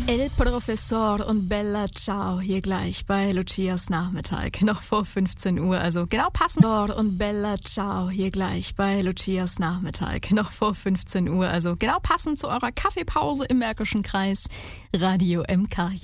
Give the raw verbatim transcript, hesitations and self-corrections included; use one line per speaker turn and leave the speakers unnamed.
El Professor und Bella Ciao hier gleich bei Lucias Nachmittag, noch vor fünfzehn Uhr, also genau passend. Und Bella Ciao hier gleich bei Lucias Nachmittag, noch vor fünfzehn Uhr, also genau passend zu eurer Kaffeepause im Märkischen Kreis, Radio M K.